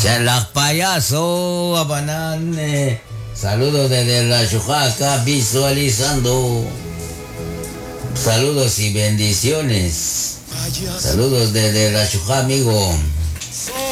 Charlas payaso, Abanane. Saludos desde la Chujaca, visualizando. Saludos y bendiciones. Saludos desde la Chujaca, amigo.